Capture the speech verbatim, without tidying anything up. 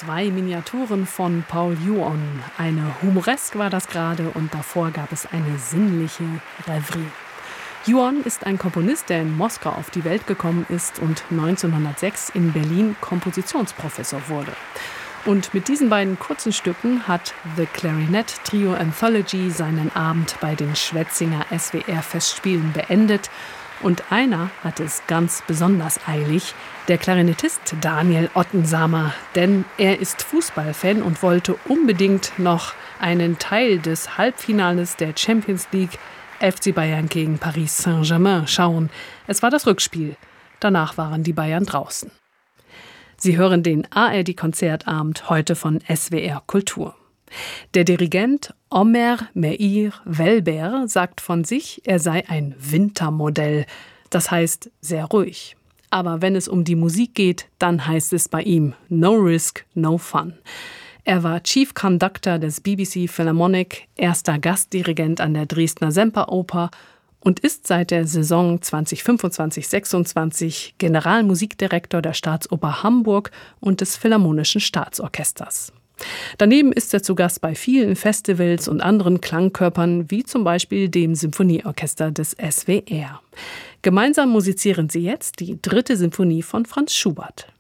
Zwei Miniaturen von Paul Juon. Eine Humoresk war das gerade und davor gab es eine sinnliche Rêverie. Juon ist ein Komponist, der in Moskau auf die Welt gekommen ist und neunzehnhundertsechs in Berlin Kompositionsprofessor wurde. Und mit diesen beiden kurzen Stücken hat The Clarinet Trio Anthology seinen Abend bei den Schwetzinger S W R-Festspielen beendet. Und einer hat es ganz besonders eilig, der Klarinettist Daniel Ottensamer. Denn er ist Fußballfan und wollte unbedingt noch einen Teil des Halbfinales der Champions League F C Bayern gegen Paris Saint-Germain schauen. Es war das Rückspiel. Danach waren die Bayern draußen. Sie hören den A R D-Konzertabend heute von S W R Kultur. Der Dirigent Omer Meir Welber sagt von sich, er sei ein Wintermodell. Das heißt sehr ruhig. Aber wenn es um die Musik geht, dann heißt es bei ihm No Risk, No Fun. Er war Chief Conductor des B B C Philharmonic, erster Gastdirigent an der Dresdner Semperoper und ist seit der Saison zwanzig fünfundzwanzig sechsundzwanzig Generalmusikdirektor der Staatsoper Hamburg und des Philharmonischen Staatsorchesters. Daneben ist er zu Gast bei vielen Festivals und anderen Klangkörpern, wie zum Beispiel dem Symphonieorchester des S W R. Gemeinsam musizieren sie jetzt die dritte Symphonie von Franz Schubert.